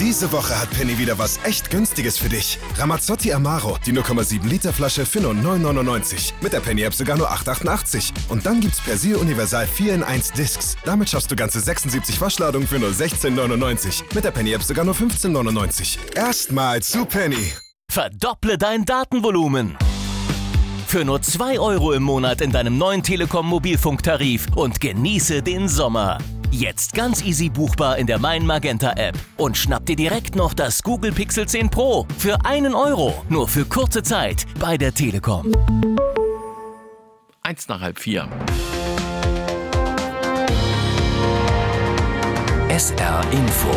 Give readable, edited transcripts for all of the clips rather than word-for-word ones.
Diese Woche hat Penny wieder was echt Günstiges für dich. Ramazzotti Amaro, die 0,7 Liter Flasche für nur 9,99. Mit der Penny-App sogar nur 8,88. Und dann gibt's Persil Universal 4 in 1 Discs. Damit schaffst du ganze 76 Waschladungen für nur 16,99. Mit der Penny-App sogar nur 15,99. Erstmal zu Penny. Verdopple dein Datenvolumen. Für nur 2 € im Monat in deinem neuen Telekom-Mobilfunktarif und genieße den Sommer. Jetzt ganz easy buchbar in der Mein Magenta App. Und schnapp dir direkt noch das Google Pixel 10 Pro für 1 €. Nur für kurze Zeit bei der Telekom. 3:03. SR Info.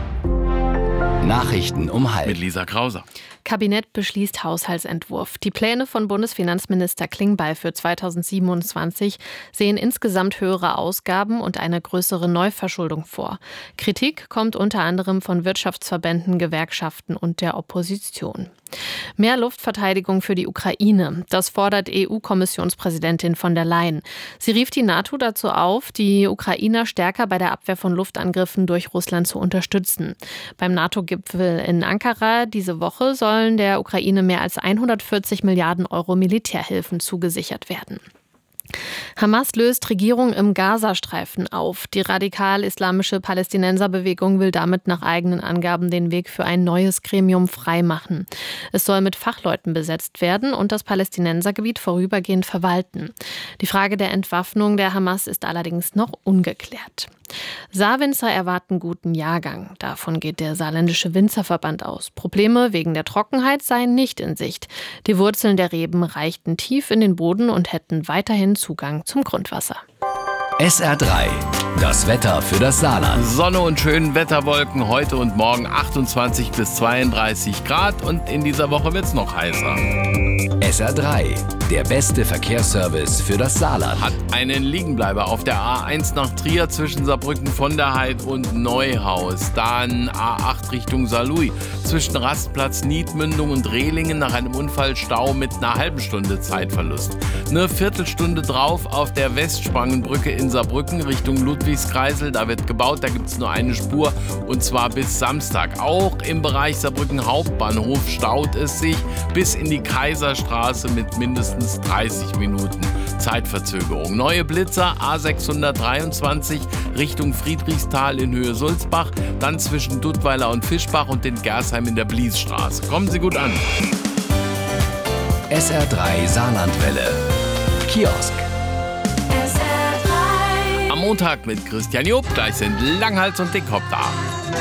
Nachrichten um halb. Mit Lisa Krauser. Kabinett beschließt Haushaltsentwurf. Die Pläne von Bundesfinanzminister Klingbeil für 2027 sehen insgesamt höhere Ausgaben und eine größere Neuverschuldung vor. Kritik kommt unter anderem von Wirtschaftsverbänden, Gewerkschaften und der Opposition. Mehr Luftverteidigung für die Ukraine. Das fordert EU-Kommissionspräsidentin von der Leyen. Sie rief die NATO dazu auf, die Ukrainer stärker bei der Abwehr von Luftangriffen durch Russland zu unterstützen. Beim NATO-Gipfel in Ankara diese Woche sollen der Ukraine mehr als 140 Milliarden € Militärhilfen zugesichert werden. Hamas löst Regierung im Gazastreifen auf. Die radikal-islamische Palästinenserbewegung will damit nach eigenen Angaben den Weg für ein neues Gremium freimachen. Es soll mit Fachleuten besetzt werden und das Palästinensergebiet vorübergehend verwalten. Die Frage der Entwaffnung der Hamas ist allerdings noch ungeklärt. Saarwinzer erwarten guten Jahrgang. Davon geht der Saarländische Winzerverband aus. Probleme wegen der Trockenheit seien nicht in Sicht. Die Wurzeln der Reben reichten tief in den Boden und hätten weiterhin Zugang zum Grundwasser. SR3. Das Wetter für das Saarland. Sonne und schönen Wetterwolken heute und morgen 28 bis 32 Grad und in dieser Woche wird's noch heißer. SR3. Der beste Verkehrsservice für das Saarland. Hat einen Liegenbleiber auf der A1 nach Trier zwischen Saarbrücken von der Heid und Neuhaus. Dann A8 Richtung Saarlouis zwischen Rastplatz Niedmündung und Rehlingen nach einem Unfallstau mit einer halben Stunde Zeitverlust. Eine Viertelstunde drauf auf der Westspangenbrücke in Saarbrücken Richtung Ludwigskreisel. Da wird gebaut, da gibt es nur eine Spur und zwar bis Samstag. Auch im Bereich Saarbrücken Hauptbahnhof staut es sich bis in die Kaiserstraße mit mindestens 30 Minuten Zeitverzögerung. Neue Blitzer A623 Richtung Friedrichsthal in Höhe Sulzbach, dann zwischen Duttweiler und Fischbach und den Gersheim in der Bliesstraße. Kommen Sie gut an. SR3 Saarlandwelle. Kiosk. Am Montag mit Christian Job. Gleich sind Langhals und Dickhop da.